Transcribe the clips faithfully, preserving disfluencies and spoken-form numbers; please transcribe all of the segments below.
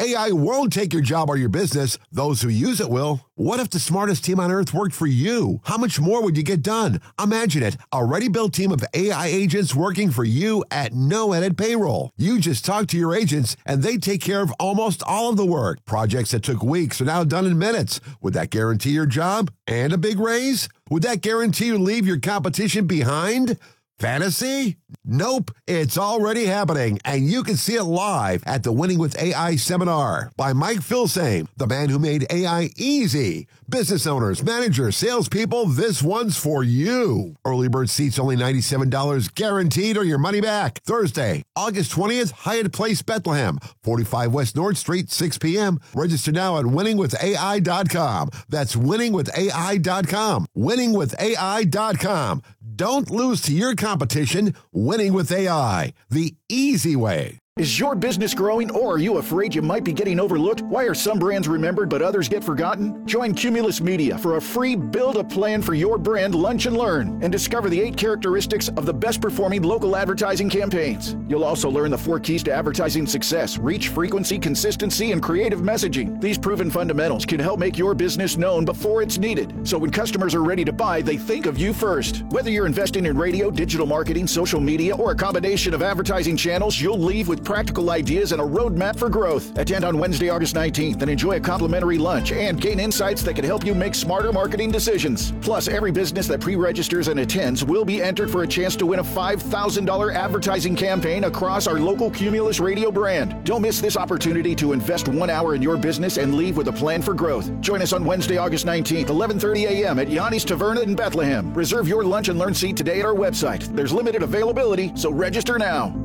A I won't take your job or your business. Those who use it will. What if the smartest team on earth worked for you? How much more would you get done? Imagine it. A ready-built team of A I agents working for you at no added payroll. You just talk to your agents, and they take care of almost all of the work. Projects that took weeks are now done in minutes. Would that guarantee your job and a big raise? Would that guarantee you leave your competition behind? Fantasy? Nope, it's already happening, and you can see it live at the Winning with A I seminar by Mike Filsaime, the man who made A I easy. Business owners, managers, salespeople, this one's for you. Early bird seats only ninety-seven dollars guaranteed or your money back. Thursday, August twentieth, Hyatt Place, Bethlehem, forty-five West North Street, six p.m. Register now at winning with A I dot com. That's winning with A I dot com. winning with A I dot com. Don't lose to your competition. Winning with A I, the easy way. Is your business growing, or are you afraid you might be getting overlooked? Why are some brands remembered but others get forgotten? Join Cumulus Media for a free Build a Plan for Your Brand Lunch and Learn and discover the eight characteristics of the best performing local advertising campaigns. You'll also learn the four keys to advertising success: reach, frequency, consistency, and creative messaging. These proven fundamentals can help make your business known before it's needed, so when customers are ready to buy, they think of you first. Whether you're investing in radio, digital marketing, social media, or a combination of advertising channels, you'll leave with practical ideas and a roadmap for growth. Attend on Wednesday, August nineteenth and enjoy a complimentary lunch and gain insights that can help you make smarter marketing decisions. Plus, every business that pre-registers and attends will be entered for a chance to win a five thousand dollars advertising campaign across our local Cumulus radio brand. Don't miss this opportunity to invest one hour in your business and leave with a plan for growth. Join us on Wednesday, August nineteenth, eleven thirty a.m. at Yanni's Taverna in Bethlehem. Reserve your lunch and learn seat today at our website. There's limited availability, so register now.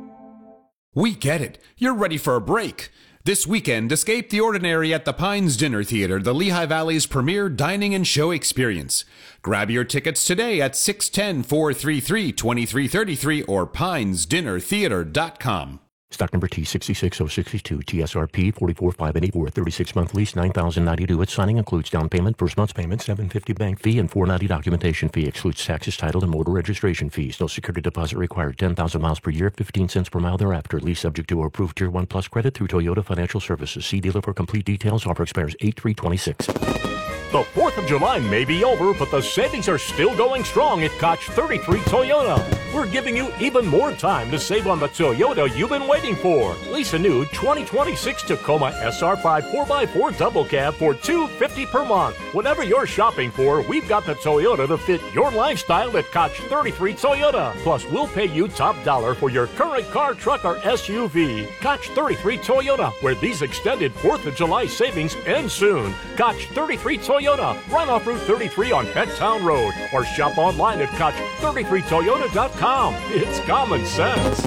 We get it. You're ready for a break. This weekend, escape the ordinary at the Pines Dinner Theater, the Lehigh Valley's premier dining and show experience. Grab your tickets today at six one zero, four three three, two three three three or pines dinner theater dot com. Stock number T six six zero six two, T S R P four four five eight four, thirty-six month lease, nine thousand ninety-two. Its signing includes down payment, first month's payment, seven hundred fifty bank fee, and four hundred ninety documentation fee. Excludes taxes, title, and motor registration fees. No security deposit required. ten thousand miles per year, fifteen cents per mile thereafter. Lease subject to approved Tier one Plus credit through Toyota Financial Services. See dealer for complete details. Offer expires eight three twenty-six. The fourth of July may be over, but the savings are still going strong at Koch thirty-three Toyota. We're giving you even more time to save on the Toyota you've been waiting for. Lease a new twenty twenty-six Tacoma S R five four by four double cab for two hundred fifty dollars per month. Whatever you're shopping for, we've got the Toyota to fit your lifestyle at Koch thirty-three Toyota. Plus, we'll pay you top dollar for your current car, truck, or S U V. Koch thirty-three Toyota, where these extended fourth of July savings end soon. Koch thirty-three Toyota. Run off Route thirty-three on Pettown Road or shop online at Koch thirty-three Toyota dot com. It's common sense.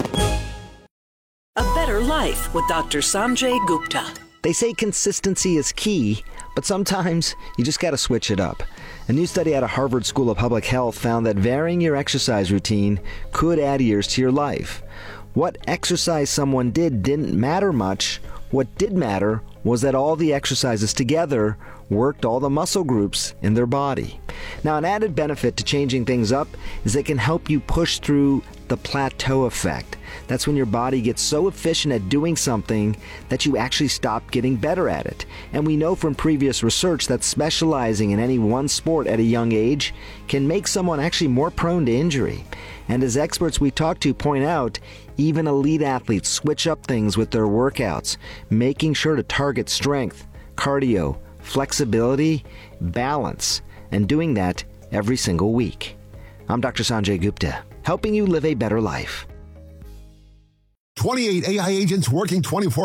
A Better Life with Doctor Sanjay Gupta. They say consistency is key, but sometimes you just got to switch it up. A new study out of Harvard School of Public Health found that varying your exercise routine could add years to your life. What exercise someone did didn't matter much. What did matter was that all the exercises together worked all the muscle groups in their body. Now, an added benefit to changing things up is they can help you push through the plateau effect. That's when your body gets so efficient at doing something that you actually stop getting better at it. And we know from previous research that specializing in any one sport at a young age can make someone actually more prone to injury. And as experts we talk to point out, even elite athletes switch up things with their workouts, making sure to target strength, cardio, flexibility, balance, and doing that every single week. I'm Doctor Sanjay Gupta, helping you live a better life. twenty-eight A I agents working twenty-four